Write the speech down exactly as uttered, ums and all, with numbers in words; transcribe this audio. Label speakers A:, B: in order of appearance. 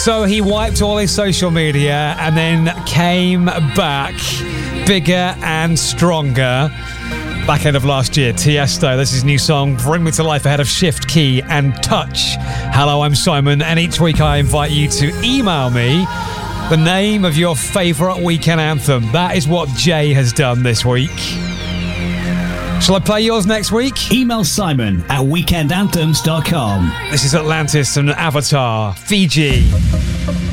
A: So he wiped all his social media and then came back bigger and stronger. Back end of last year, Tiesto. This is his new song, Bring Me to Life, ahead of Shift Key and Touch. Hello, I'm Simon, and each week I invite you to email me the name of your favourite weekend anthem. That is what Jay has done this week. Shall I play yours next week?
B: Email Simon at weekend anthems dot com.
A: This is Atlantis and Avatar, Fiji.